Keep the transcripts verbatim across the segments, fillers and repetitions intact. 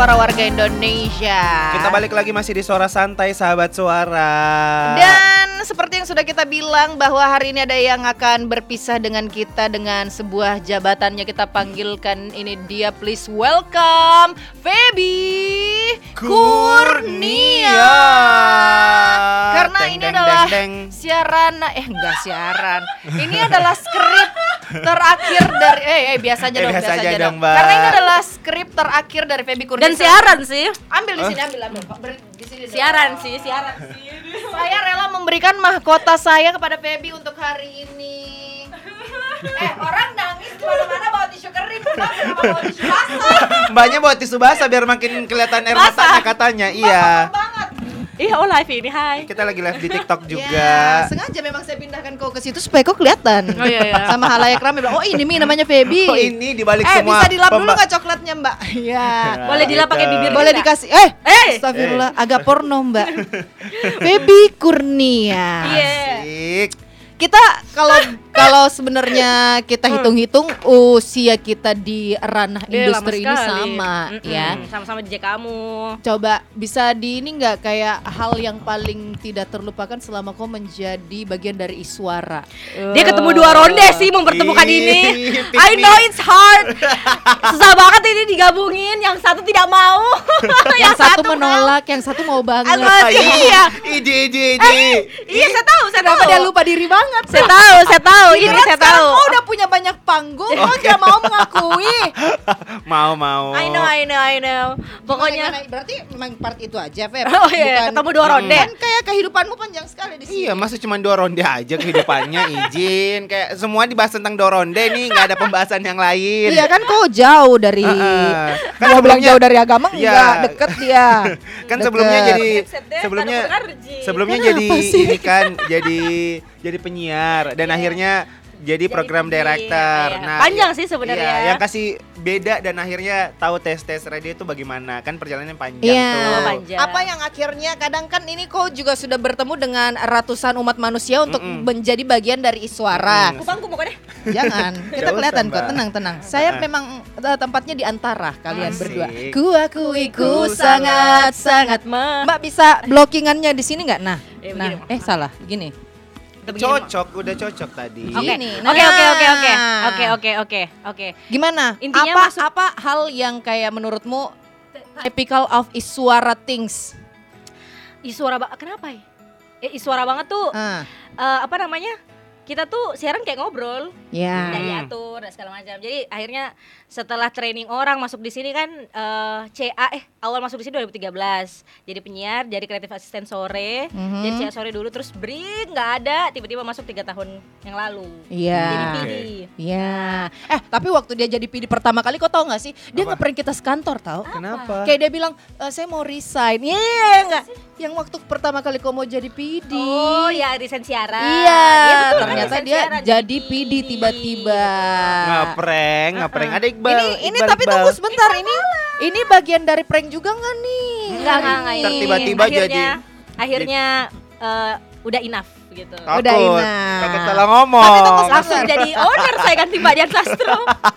Para warga Indonesia. Kita balik lagi masih di Suara Santai, sahabat suara. Dan seperti yang sudah kita bilang bahwa hari ini ada yang akan berpisah dengan kita dengan sebuah jabatannya. Kita panggilkan ini dia, please welcome Feby Kurnia. Karena Deng, ini deng, adalah deng, deng. siaran, eh enggak siaran. Ini adalah skrip terakhir dari eh, eh biasa aja Eh, dong, biasa biasa aja aja dong, dong. Mbak. Karena ini adalah skrip terakhir dari Feby Kurnia. Dan siaran sih. Ambil di sini, ambil, ambil. Ber- di sini dong. Siaran sih, siaran sih. Saya rela memberikan mahkota saya kepada Feby untuk hari ini. Eh, orang nangis di mana-mana bawa tisu kering, kenapa bawa tisu basah? Mbaknya bawa tisu basah biar makin kelihatan air Basah. matanya katanya. Iya. Banget. Ih, oh live ini, hai. Kita lagi live di TikTok juga. Ya, sengaja memang saya pindahkan kau ke situ supaya kau kelihatan. Oh, iya, iya. Sama halayak ramai bilang, "Oh, ini Mi namanya Feby." Oh, ini dibalik Eh, semua. bisa dilap dulu pemba- nggak coklatnya, Mbak? Iya. Boleh dilap pakai bibir. Boleh Enggak? dikasih. Eh, Eh. astagfirullah, agak porno, Mbak. Feby Kurnia. Iya. Asik. Kita kalau kalau sebenarnya kita hitung-hitung usia kita di ranah Eh, lama industri ini sekali. sama, Mm-mm. ya. Sama-sama D J kamu. Coba bisa di ini nggak kayak hal yang paling tidak terlupakan selama kau menjadi bagian dari Iswara? Dia ketemu dua ronde sih mempertemukan Ih, ini. pick I me. know it's hard. Susah banget ini digabungin. Yang satu tidak mau. Yang satu menolak, yang satu mau banget. Aku- Iya. Ide, ide, ide. Iya, saya tahu, saya Kenapa tahu. dia lupa diri banget? Saya tahu, saya tahu. Ini Pikiran saya sekarang tahu. kau udah punya banyak panggung, kau tidak mau mengakui. Mau, mau. I know, I know, I know. Pokoknya. Gimana, berarti memang part itu aja, Feb. Oh iya, ketemu dua ronde. Kan kayak kehidupanmu panjang sekali di sini. Iya, masa cuma dua ronde aja kehidupannya, izin. Kayak semua dibahas tentang dua ronde nih, nggak ada pembahasan yang lain. Iya kan kau jauh dari Heeh. Kan Dia bilang sebelumnya- jauh dari agama Iya. enggak, deket dia. Kan Deket. sebelumnya jadi Set deh, sebelumnya tanda pekerja. sebelumnya Kenapa jadi sih? ini kan jadi jadi penyiar dan Iya. akhirnya jadi Jadi program penyiar, director. iya. Panjang ya- sih sebenarnya. iya, yang kasih beda dan akhirnya tahu tes-tes radio itu bagaimana. Kan perjalanannya panjang Iya. tuh. panjang. Apa yang akhirnya kadang kan ini kau juga sudah bertemu dengan ratusan umat manusia untuk Mm-mm. menjadi bagian dari Iswara. Mm-mm. Kupangku pokoknya. Jangan, kita Nggak kelihatan usah, kok, Mbak. tenang-tenang. Saya Ah. memang eh, tempatnya di antara kalian Asik. berdua. Ku akui ku Ku sangat sangat. Ma. Mbak bisa blockingannya di sini nggak? Nah, Eh, nah, begini, eh salah, begini. Udah begini, Mak. Cocok, udah cocok tadi. Oke, Gini, oke, oke, oke, oke, nah. oke, oke, oke, oke. Gimana? Intinya apa masuk- apa hal yang kayak menurutmu typical of Iswara things? Iswara ba- kenapa ya? Eh, Iswara banget tuh. Ah, eh, apa namanya? Kita tuh siaran kayak ngobrol, ya. dan Hmm. diatur dan segala macam. Jadi akhirnya setelah training orang masuk di sini kan eh, C A eh awal masuk di sini dua ribu tiga belas. Jadi penyiar, jadi kreatif asisten sore, Mhm. jadi C A sore dulu terus break nggak ada, tiba-tiba masuk tiga tahun yang lalu. Iya. Jadi P D. Oke. Iya. Eh, tapi waktu dia jadi P D pertama kali kau tahu nggak sih? Dia Apa? ngeprint kita sekantor tahu. Kenapa? Kayak dia bilang, e, saya mau resign. Iya enggak? Yang waktu pertama kali kau mau jadi P D. Oh ya, resign siaran. Iya, betul, ternyata resign dia siaran, jadi P D tiba-tiba. Ngeprank, ngeprank. Ada Iqbal. Ini ini Iqbal, tapi Iqbal. tunggu sebentar, ini ini bagian dari prank juga nggak nih? Enggak, enggak, enggak. Ntar ini. tiba-tiba akhirnya, jadi- akhirnya eh, udah enough gitu. Takut, Udah enough. takut salah ngomong. Tapi tunggu sebentar. Langsung jadi owner saya ganti Mbak Dian Sastro.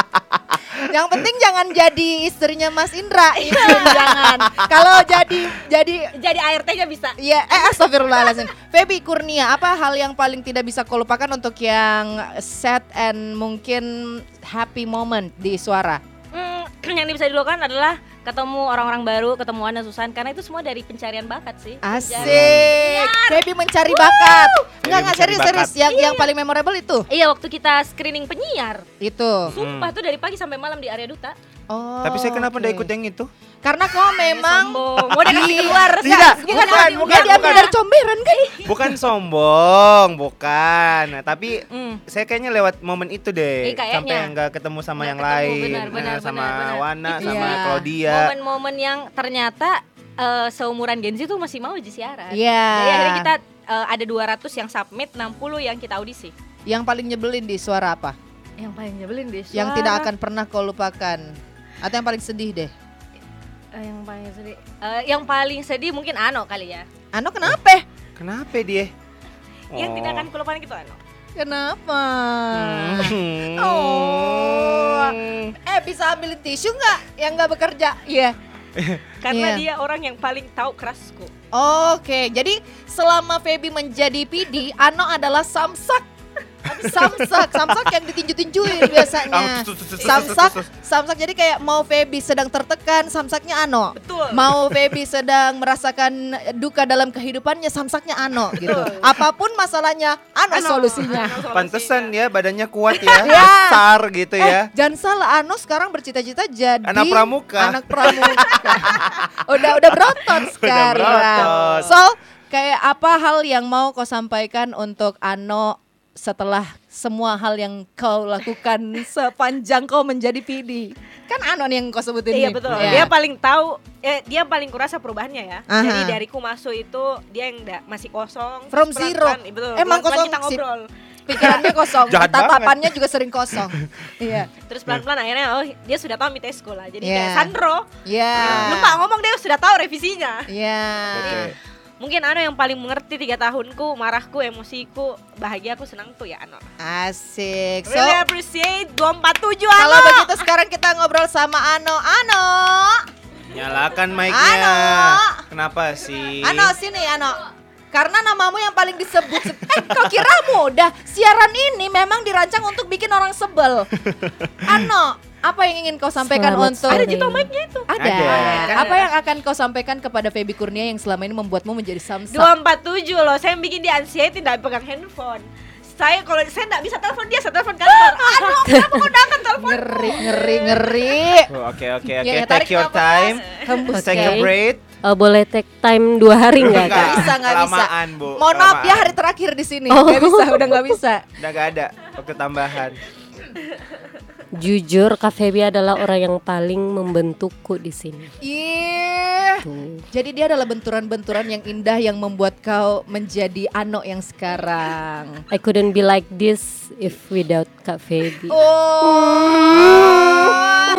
Yang penting jangan jadi istrinya Mas Indra, itu jangan. Kalau jadi jadi Jadi A R T-nya bisa. ya eh astagfirullahaladzim. Feby Kurnia, apa hal yang paling tidak bisa kau lupakan untuk yang sad and mungkin happy moment di Suara? Hmm, yang bisa dilakukan adalah ketemu orang-orang baru, ketemu Ana Susan, karena itu semua dari pencarian bakat sih. Asik. Feby mencari bakat. Enggak enggak mencari serius serius. bakat. Yang yang paling memorable itu. Iya, waktu kita screening penyiar, Itu. sumpah tuh dari pagi sampai malam di area duta. Oh. Tapi saya kenapa oke. nggak ikut yang itu? Karena kau memang Sombong. Mau dikasih keluar. Tidak, Enggak, bukan, bukan, bukan, diambil bukan. dari comberan kan? Bukan sombong, bukan. Nah, tapi Hmm. saya kayaknya lewat momen itu deh, Eh, kayaknya. sampai nggak ketemu sama Nggak yang ketemu, lain, benar, benar, Nah, sama benar, benar. Wana, Itu sama iya. Claudia. Momen-momen yang ternyata eh, seumuran Gen Z tuh masih mau jadi siaran. Iya. Jadi akhirnya kita eh, ada dua ratus yang submit, enam puluh yang kita audisi. Yang paling nyebelin di Suara apa? Yang paling nyebelin deh. Yang tidak akan pernah kau lupakan? Atau yang paling sedih deh? Eh, yang paling sedih. Eh, yang paling sedih mungkin Ano kali ya. Ano kenapa? Kenapa dia? Yang Oh. tidak akan kulupakan gitu Ano. Kenapa? Hmm. Oh. Eh bisa ambilin tisu nggak yang nggak bekerja? Iya. Karena Iya. dia orang yang paling tahu kerasku. Oke, jadi selama Feby menjadi P D, Ano adalah samsak. Samsak, samsak yang ditinju-tinjuin biasanya. Samsak, samsak jadi kayak mau Feby sedang tertekan, samsaknya Ano. Betul. Mau Feby sedang merasakan duka dalam kehidupannya, samsaknya Ano gitu. Apapun masalahnya, Ano, Ano. solusinya. Pantesan ya badannya kuat ya, Ya. besar gitu Eh, ya. jangan salah, Ano sekarang bercita-cita jadi Anak pramuka. Anak pramuka. udah udah berotot sekarang. berotot. So, kayak apa hal yang mau kau sampaikan untuk Ano setelah semua hal yang kau lakukan sepanjang kau menjadi P D? Kan Ano nih yang kau sebutin Iya nih. betul. Ya. Dia paling tahu, eh, dia paling kurasa perubahannya ya. Aha. Jadi dariku masuk itu dia yang da- masih kosong. From terus zero. pelan-pelan, iya, betul. Emang Pelan-pelan kosong kita sih. ngobrol. Pikirannya kosong, Jahat tatapannya juga sering kosong. Iya. Terus pelan-pelan akhirnya oh dia sudah tahu mitesku lah. Jadi Iya. kayak Sandro. Iya. Lupa ngomong dia sudah tahu revisinya. Iya. Oke. Mungkin Ano yang paling mengerti tiga tahunku, marahku, emosiku, bahagiaku, senangku ya Ano. Asik. So, Really appreciate dua empat tujuh Ano. kalau begitu sekarang kita ngobrol sama Ano. Ano. Nyalakan mic-nya. Ano. Kenapa sih? Ano sini Ano. Karena namamu yang paling disebut. Eh, kau kira mudah? Siaran ini memang dirancang untuk bikin orang sebel. Ano, apa yang ingin kau sampaikan Selamat untuk sore. Ada Jito mic-nya itu. Ada. Ada. Apa yang akan kau sampaikan kepada Feby Kurnia yang selama ini membuatmu menjadi samsak? dua empat tujuh loh, saya yang bikin dia anxiety tidak pegang handphone. Saya kalau saya enggak bisa telepon dia, saya telepon kantor. Aduh, kenapa kau udah angkat telepon? Ngeri, ngeri, ngeri. Oh, Oke oke Ya, oke. ya, Take tarik your nafas. time. Hembus. Take a Oke. breath. Eh, boleh take time dua hari nggak Enggak. kak? Nggak bisa, nggak bisa. Kelamaan, Bu. Mohon maaf ya Kelamaan. hari terakhir di sini. Oh. Nggak bisa, udah nggak bisa. Udah gak ada waktu tambahan. Jujur Kak Feby adalah orang yang paling membentukku di sini. Iya. Tuh. Jadi dia adalah benturan-benturan yang indah yang membuat kau menjadi Ano yang sekarang. I couldn't be like this if without Kak Feby. Oh.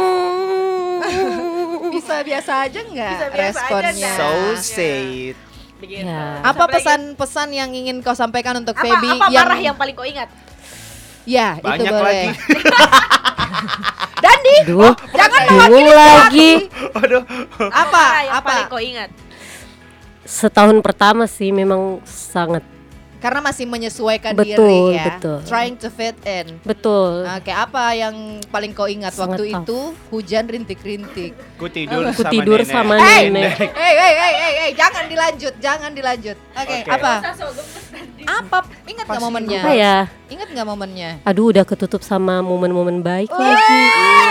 Bisa biasa aja nggak Bisa biasa aja responnya? nggak? So Ya. sweet. Begitu. Ya. Apa Sampai lagi- pesan-pesan yang ingin kau sampaikan untuk apa, Feby apa yang, marah yang paling kau ingat? ya itu Banyak boleh. lagi. Dandi, Duh, jangan dulu mewakili lagi. Aduh. apa Marah yang apa? paling kau ingat? Setahun pertama sih memang sangat Karena masih menyesuaikan Betul, diri ya, betul. trying to fit in. betul. Oke, apa yang paling kau ingat Sangat waktu tough. itu hujan rintik-rintik? Ku tidur Aku sama tidur nenek. sama Hey, nenek. hey, hey, hey, hey, hey, jangan dilanjut, jangan dilanjut. Oke, Oke. apa? Usah sok gemes tadi. Apa? Ingat nggak Pasti momennya? Apa ya? Ingat nggak momennya? Aduh udah ketutup sama momen-momen baik lagi.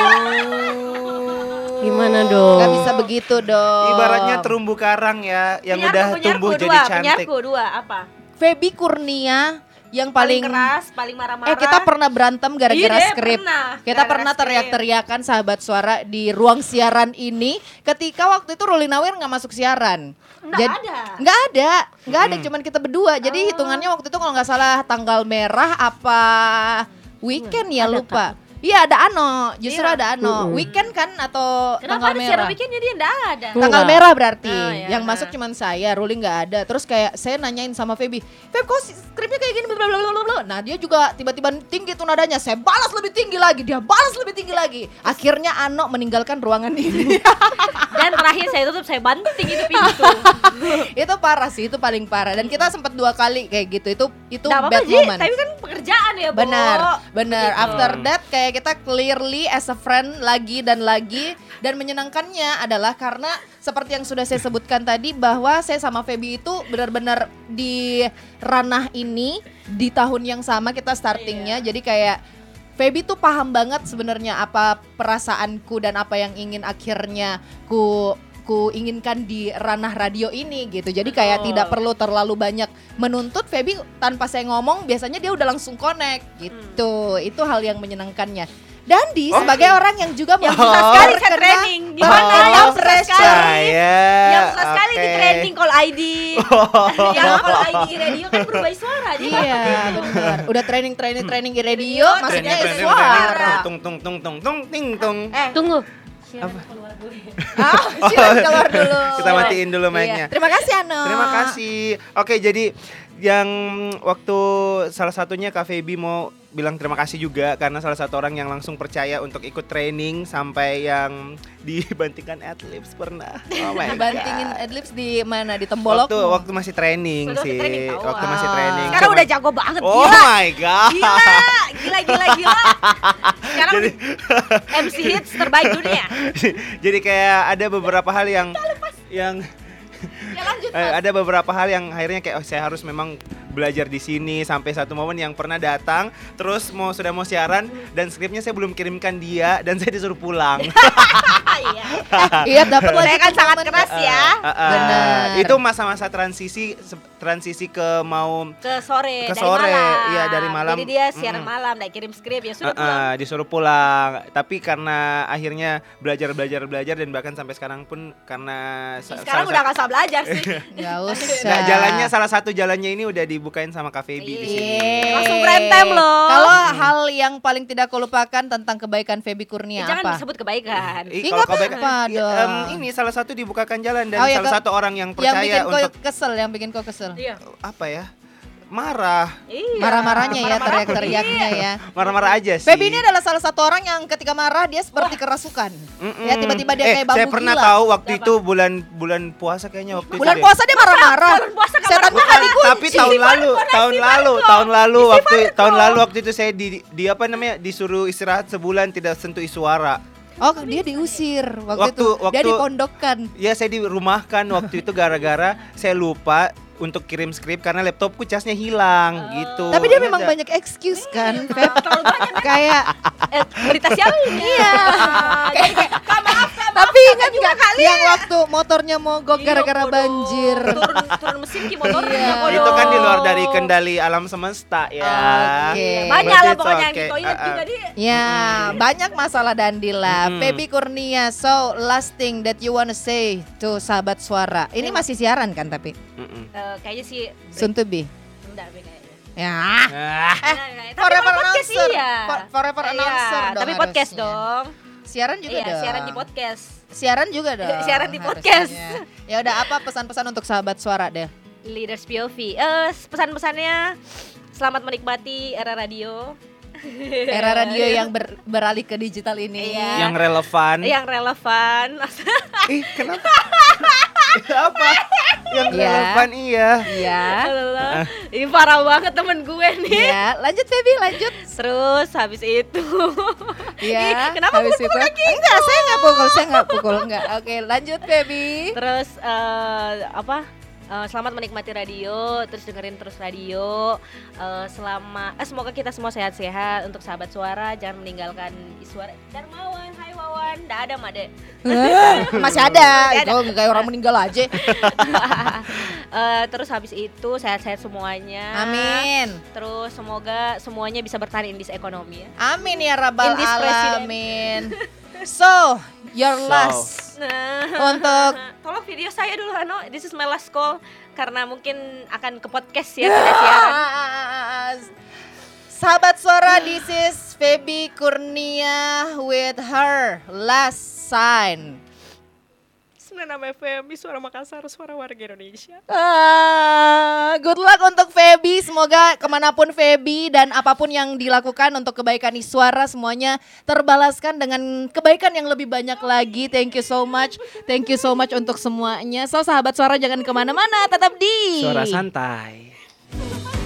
Gimana dong? Gak bisa begitu dong. Ibaratnya terumbu karang ya, yang Penyiarku, udah penyiarku tumbuh dua, jadi cantik. Penyiarku dua apa? Feby Kurnia yang Paling, paling, keras, paling marah-marah. Eh kita pernah berantem gara-gara Iya deh, skrip. pernah. Kita Gara-gara pernah skrip. teriak-teriakan sahabat suara di ruang siaran ini ketika waktu itu Ruli Nawir nggak masuk siaran. Nggak Jad- ada. Nggak ada, nggak ada, Mm. cuman kita berdua. Jadi Oh. hitungannya waktu itu kalau nggak salah tanggal merah apa weekend ya Ada, lupa. Iya ada Ano, justru Iya. ada Ano. Mm-mm. Weekend kan atau Kenapa tanggal ada merah? siaran weekendnya dia enggak ada? Enggak. Tanggal merah berarti. Oh, iya. Yang masuk cuman saya, Ruli nggak ada. Terus kayak saya nanyain sama Feby, "Feb, kok si- skripnya kayak gini bla bla bla bla bla." Nah, dia juga tiba-tiba tinggi tuh nadanya. Saya balas lebih tinggi lagi, dia balas lebih tinggi lagi. Akhirnya Ano meninggalkan ruangan ini. Dan terakhir saya tutup, saya banting itu pintu. Itu parah sih, itu paling parah. Dan kita sempat dua kali kayak gitu. Itu itu Nggak apa-apa bad Ji, moment. tapi kan pekerjaan ya, Bo. Benar, benar. Begitu. After that kayak kita clearly as a friend lagi dan lagi, dan menyenangkannya adalah karena seperti yang sudah saya sebutkan tadi bahwa saya sama Feby itu benar-benar di ranah ini di tahun yang sama kita startingnya. Jadi kayak Feby tuh paham banget sebenarnya apa perasaanku dan apa yang ingin akhirnya ku ku inginkan di ranah radio ini gitu. Jadi kayak Betul. tidak perlu terlalu banyak menuntut. Feby tanpa saya ngomong biasanya dia udah langsung connect gitu. Itu hal yang menyenangkannya. Dandi Oh. sebagai orang yang juga Yang mau- susah sekali saya terkena- training. Gimana terkena yang susah pressure. sekali? Saya. Yang susah sekali di oke. training call I D. Yang call I D radio kan berubah suara. Jadi Iya benar. Udah training training training di radio, Training, maksudnya Training, training, suara. training. Tung tung tung tung tung ting tung. Eh, Tunggu. Ah, silakan keluar dulu. Kita matiin dulu Iya. mic-nya. Terima kasih Ano. Terima kasih. Oke, jadi yang waktu salah satunya Kak Feby mau bilang terima kasih juga karena salah satu orang yang langsung percaya untuk ikut training sampai yang dibantingkan adlibs pernah. Oh my god. Bantingin adlibs di mana? Di tembolok. Waktu waktu masih training Waktu sih. training tahu. Waktu masih Ah. training. Sekarang Cuma- udah jago banget, Oh gila. my god. Gila, gila, gila, gila. Sekarang Jadi- M C hits terbaik dunia. Jadi kayak ada beberapa hal yang yang Ya lanjut, eh, Mas. ada beberapa hal yang akhirnya kayak oh saya harus memang belajar di sini sampai satu momen yang pernah datang terus mau sudah mau siaran dan skripnya saya belum kirimkan dia dan saya disuruh pulang. Iya. Iya, dapat lagi. Saya kan tuh sangat momen. keras ya. Ah, ah. Benar. Itu masa-masa transisi se- transisi ke mau Ke sore, Ke dari sore, malam. iya, dari malam. Jadi dia siaran Mm-mm. malam, nggak kirim skrip ya sudah ah, pulang. ah, disuruh pulang. Tapi karena akhirnya belajar belajar belajar dan bahkan sampai sekarang pun karena sa- Sekarang salah udah sa- nggak usah belajar sih. Nggak usah. Nah, jalannya salah satu jalannya ini udah dibukain sama Kak Feby di sini. Yeay. Langsung prime time loh. Kalau hal yang paling tidak kau lupakan tentang kebaikan Feby Eh, Kurnia jangan apa? disebut kebaikan. Ih, Ih, kalau nggak kebaikan- apa-apa iya, dong. em, ini salah satu dibukakan jalan dan Oh, ya, salah ke- satu orang yang Yang percaya bikin kau untuk kesel, yang bikin kau kesel. Iya. apa ya? Marah. Iya. Marah-marahnya ya, Marah-marah. teriak-teriaknya ya. Marah-marah aja sih. Feby ini adalah salah satu orang yang ketika marah dia seperti kerasukan. Mm-mm. Ya tiba-tiba dia eh, kayak bambu saya pernah gila. tahu waktu Apa? itu bulan bulan puasa kayaknya waktu Bulan itu. deh. puasa dia marah-marah. Bulan puasa kamar Setan gua makan Bukan, dikunci. tapi tahun lalu, tahun lalu, tahun lalu waktu tahun lalu waktu itu saya di, di apa namanya disuruh istirahat sebulan tidak sentuh suara. Oh, dia diusir waktu, Waktu- itu. Dia waktu- dipondokkan. Ya saya dirumahkan waktu itu gara-gara saya lupa untuk kirim skrip karena laptopku casnya hilang gitu. Tapi dia Ingat memang nggak? banyak excuse kan, Feb. Terlalu banyak. Kayak Eh, berita siapa? Iya. Jadi kayak, "Kak, maaf, Kak, maaf, tapi Kak, ingat juga nggak kali yang ya." waktu motornya mogok Iya, gara-gara bodoh. banjir. Turun, turun mesin ki motornya. Iya. bodoh. Itu kan di luar dari kendali alam semesta ya. Oke. Banyak But lah it's pokoknya yang okay. kita ingat Ah, ah. juga dia. Ya, banyak masalah Dandila. Mm-mm. Feby Kurnia, so last thing that you wanna say to sahabat suara. Ini masih siaran kan tapi Mm-mm. Eh, kayaknya sih soon to be. enggak Be, kayaknya. Ya. Ah. Enggak, enggak. Tapi Forever kalau podcast announcer. iya. For- forever Iya, announcer dong tapi podcast harusnya. dong. Siaran juga Iya, dong. siaran di podcast. Siaran juga dong. Siaran di harusnya. podcast. Ya udah, apa pesan-pesan untuk sahabat suara deh? Leaders P O V. Eh, pesan-pesannya selamat menikmati era radio. Era radio yang ber- beralih ke digital ini. Iya. Yang relevan. Yang relevan. Ih, kenapa? Apa? Yang Iya. relevan iya. Iya. Alah, Ih, parah banget temen gue nih. Iya, lanjut Feby, lanjut. Terus habis itu Iya. Ih, kenapa habis pukul-pukul itu- lagi? Enggak, saya enggak pukul, saya enggak pukul, enggak. Oke, lanjut Feby. Terus eh, apa? Eh, selamat menikmati radio, terus dengerin terus radio. Eh, selama eh, semoga kita semua sehat-sehat. Untuk sahabat suara jangan meninggalkan suara. Darmawan, hai Wawan. Nggak ada Made. Masih ada. Masih ada. Oh, kayak orang meninggal aja. Eh, terus habis itu sehat-sehat semuanya. Amin. Terus semoga semuanya bisa bertahan in this ekonomi ya. Amin ya rabbal In this president. alamin. So, your So. last Nah, untuk tolong video saya dulu Hano. This is my last call karena mungkin akan ke podcast ya tidak siaran. sahabat suara, this is Feby Kurnia with her last sign. sembilan enam F M, suara Makassar, suara warga Indonesia. Ah, good luck untuk Feby. Semoga kemanapun Feby dan apapun yang dilakukan untuk kebaikan Iswara semuanya terbalaskan dengan kebaikan yang lebih banyak lagi. Thank you so much. Thank you so much untuk semuanya. So sahabat suara jangan kemana-mana, tetap di Suara santai.